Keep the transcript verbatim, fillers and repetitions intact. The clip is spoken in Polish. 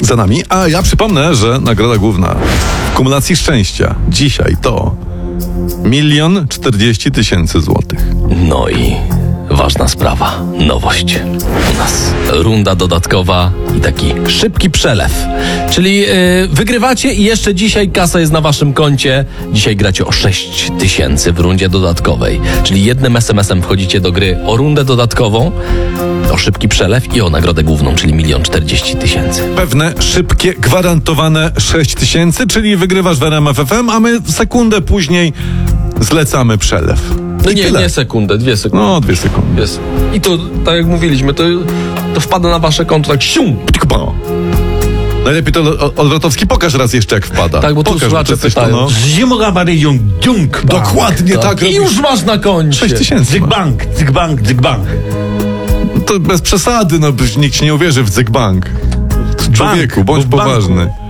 za nami. A ja przypomnę, że nagroda główna w kumulacji szczęścia dzisiaj to milion czterdzieści tysięcy złotych. No i ważna sprawa, nowość u nas. Runda dodatkowa i taki szybki przelew. Czyli yy, wygrywacie i jeszcze dzisiaj kasa jest na waszym koncie. Dzisiaj gracie o sześć tysięcy w rundzie dodatkowej. Czyli jednym es em esem wchodzicie do gry o rundę dodatkową, o szybki przelew i o nagrodę główną, czyli milion czterdzieści tysięcy. Pewne, szybkie, gwarantowane sześć tysięcy, czyli wygrywasz w R M F F M, a my sekundę później zlecamy przelew. No I nie, tyle. nie sekundę, dwie sekundy. No, dwie sekundy. Jest. I to, tak jak mówiliśmy, to, to wpada na wasze konto tak sium. Najlepiej to o- Odwrotowski, pokaż raz jeszcze, jak wpada. Tak, bo tu pokaż, słuchacze jesteś pytają. no. Zimogabaryjung dunk. Dokładnie tak, Tak. I robisz. już masz na koncie. sześć tysięcy. Zygbank, zygbank, zygbank. To bez przesady, no byś nikt ci nie uwierzy w Zygbank. Człowieku, Bank, bądź bo w banku- poważny.